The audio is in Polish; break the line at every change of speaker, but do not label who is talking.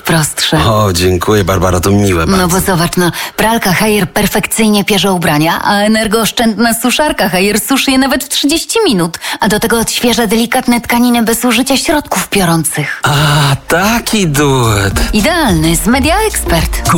prostsze.
O, dziękuję, Barbara, to miłe bardzo.
No bo zobacz, pralka Haier perfekcyjnie pierze ubrania, a energooszczędna suszarka Haier suszy je nawet w 30 minut. A do tego odświeża delikatne tkaniny bez użycia środków piorących.
A, taki duet.
Idealny z Media Expert.